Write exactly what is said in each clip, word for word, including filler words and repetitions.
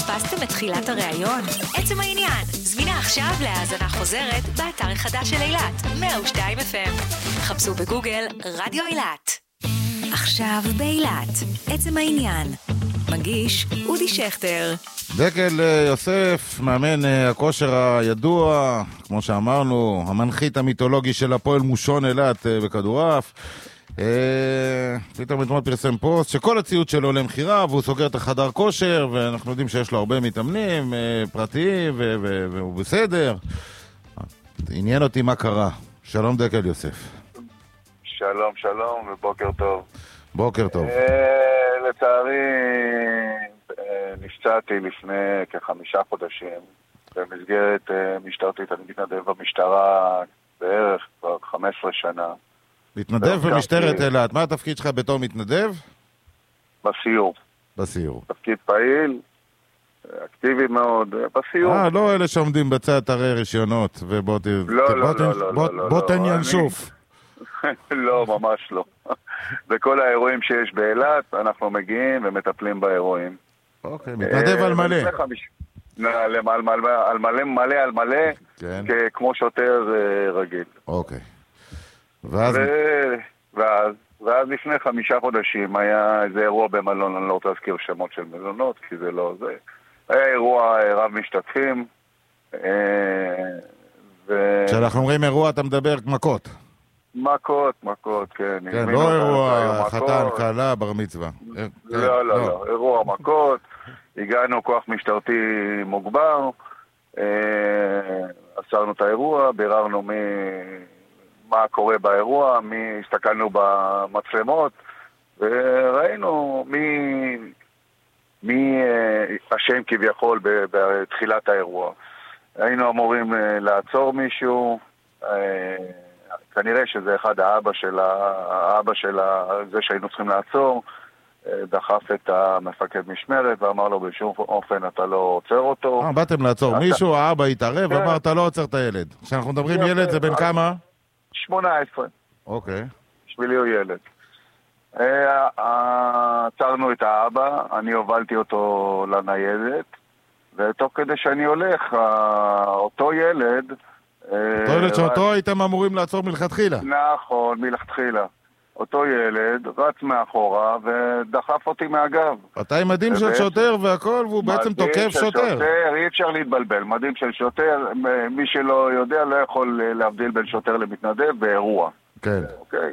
פספסתם את תחילת הראיון? עצם העניין, זמינה עכשיו להאזנה חוזרת באתר החדש של אילת, מאה ושתיים אף אם. חפשו בגוגל רדיו אילת. עכשיו באילת, עצם העניין. מגיש אודי שכטר. דקל יוסף, מאמן הכושר הידוע, כמו שאמרנו, המנחית המיתולוגי של הפועל מושון אילת בכדורעף. פתאום אתמול פרסם פוסט שכל הציוד שלו למחירה והוא סוגר את החדר כושר, ואנחנו יודעים שיש לו הרבה מתאמנים פרטיים והוא בסדר. עניין אותי מה קרה. שלום דקל יוסף. שלום שלום ובוקר טוב. בוקר טוב. לצערי נפצעתי לפני כחמישה חודשים במסגרת משטרתית. אני מתנדב במשטרה בערך כבר חמש עשרה שנה. מתנדב במשטרת אילת. מה התפקיד שלך בתור מתנדב? בסיור. בסיור. תפקיד פעיל, אקטיבי מאוד, בסיור. אה, לא אלה שעומדים בצד הרי רישיונות ובוא ת... לא, לא, לא, לא, לא. בוא תן ינשוף. לא, ממש לא. בכל האירועים שיש באילת, אנחנו מגיעים ומטפלים באירועים. אוקיי, מתנדב על מלא. על מלא, מלא על מלא, כמו שוטר רגיל. אוקיי. ואז... ואז, ואז לפני חמישה חודשים היה איזה אירוע במלון, אני לא רוצה להזכיר שמות של מלונות, כי זה לא זה. היה אירוע רב משתתפים. כשאנחנו אומרים אירוע, אתה מדבר מכות. מכות, מכות, כן. כן, לא אירוע חתן, קלה, בר מצווה. לא, לא, לא. אירוע מכות. הגענו כוח משטרתי מוגבר. עצרנו את האירוע, ביררנו מי... מה קורה באירוע, מי הסתכלנו במצלמות, וראינו מי, מי אשם כביכול בתחילת האירוע. היינו אמורים לעצור מישהו, כנראה שזה אחד האבא של, האבא של זה שהיינו צריכים לעצור, דחף את המפקד משמרת ואמר לו בשום אופן אתה לא עוצר אותו. אה, באתם לעצור מישהו, האבא התערב, אמר אתה לא עוצר את הילד. כשאנחנו מדברים ילד זה בין כמה? שמונה עשרה. אוקיי. בשבילי הוא ילד. עצרנו את האבא, אני הובלתי אותו לניידת, ותוך כדי שאני הולך, אותו ילד... אותו ילד שאותו הייתם אמורים לעצור מלכתחילה. נכון, מלכתחילה. אותו ילד רץ מאחורה ודחף אותי מהגב. אתה עם מדים של שוטר והכל, והוא בעצם תוקף שוטר. אי אפשר להתבלבל, מדים של שוטר, מי שלא יודע לא יכול להבדיל בין שוטר למתנדב באירוע. כן. אוקיי.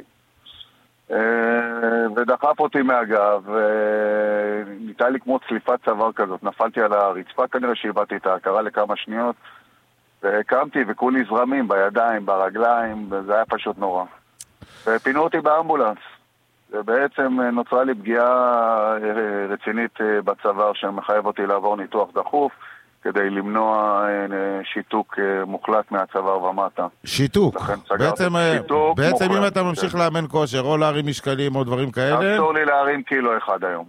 ודחף אותי מהגב, ניתה לי כמו צליפת צוואר כזאת, נפלתי על הרצפה, כנראה שאיבדתי את ההכרה לכמה שניות, והקמתי וכולי זרמים בידיים, ברגליים, וזה היה פשוט נורא. ופינו אותי באמבולנס. ובעצם נוצרה לי פגיעה רצינית בצוואר שמחייב אותי לעבור ניתוח דחוף כדי למנוע שיתוק מוחלט מהצוואר ומטה. שיתוק? בעצם, שיתוק בעצם מוחלט, אם אתה ממשיך כן. לאמן כושר או להרים משקלים או דברים כאלה... אסור לי להרים קילו אחד היום.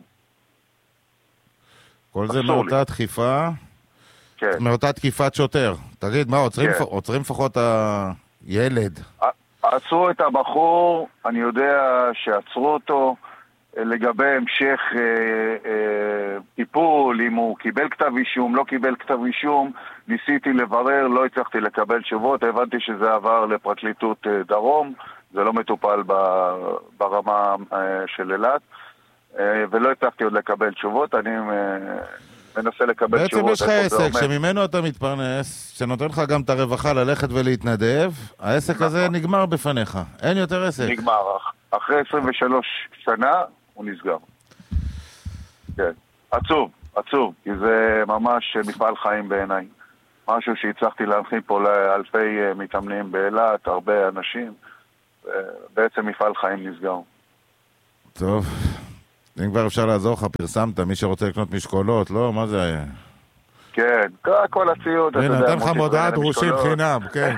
כל זה מאותה דחיפה? כן. מאותה תקיפת שוטר. תגיד, מה, עוצרים, כן. עוצרים לפחות הילד? עצרו את הבחור, אני יודע שעצרו אותו לגבי המשך אה, אה, טיפול, אם הוא קיבל כתב אישום, לא קיבל כתב אישום, ניסיתי לברר, לא הצלחתי לקבל תשובות, הבנתי שזה עבר לפרקליטות אה, דרום, זה לא מטופל ב, ברמה אה, של אילת, אה, ולא הצלחתי עוד לקבל תשובות, אני... אה, מנסה לקבל בעצם תשובות. בעצם יש לך עסק שממנו אתה מתפרנס, שנותן לך גם את הרווחה ללכת ולהתנדב, העסק נכון. הזה נגמר בפניך, אין יותר עסק. נגמר, אחרי עשרים ושלוש שנה הוא נסגר. כן, עצוב, עצוב, כי זה ממש מפעל חיים בעיניי. משהו שהצלחתי להנחית פה לאלפי מתאמנים באילת, הרבה אנשים, בעצם מפעל חיים נסגר. טוב. אם כבר אפשר לעזור לך, פרסמת, מי שרוצה לקנות משקולות, לא? מה זה היה? כן, כל הציוד. הנה, נתן לך מודעה דרושים חינם, כן.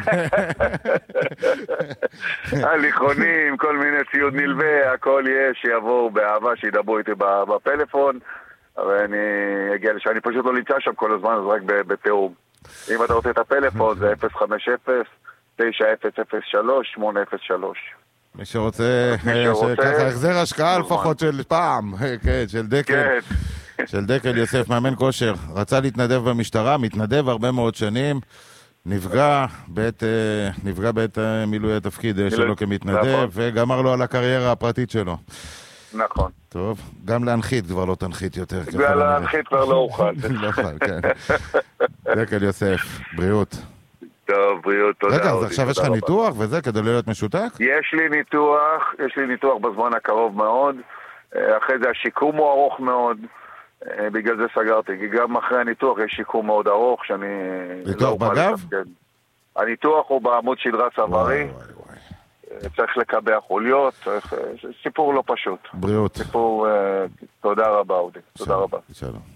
הליכונים, כל מיני ציוד נלווה, הכל יש, שיבואו באהבה, שידברו איתי בפלאפון, אבל אני אגיע לשם, אני פשוט לא נמצא שם כל הזמן, אז רק בתיאום. אם אתה רוצה את הפלאפון, זה אפס חמש אפס תשע אפס אפס שלוש שמונה אפס שלוש. מי שרוצה, ככה החזר השקעה לפחות של פעם, כן, של דקל. של דקל יוסף, מאמן כושר. רצה להתנדב במשטרה, מתנדב הרבה מאוד שנים, נפגע בעת, נפגע בעת מילוי התפקיד שלו כמתנדב, וגמר לו על הקריירה הפרטית שלו. נכון. טוב, גם להנחית כבר לא תנחית יותר. גם להנחית כבר לא אוכל. לא אוכל, כן. דקל יוסף, בריאות. טוב, בריאות, תודה. רגע, אז עכשיו יש לך ניתוח וזה, כדי להיות משותק? יש לי ניתוח, יש לי ניתוח בזמן הקרוב מאוד. אחרי זה השיקום הוא ארוך מאוד. בגלל זה סגרתי, כי גם אחרי הניתוח יש שיקום מאוד ארוך, שאני... ניתוח בגב? הניתוח הוא בעמוד שדרה צווארי. צריך לקבע חוליות, צריך... סיפור לא פשוט. בריאות. סיפור... תודה רבה, אודי. תודה רבה. שלום.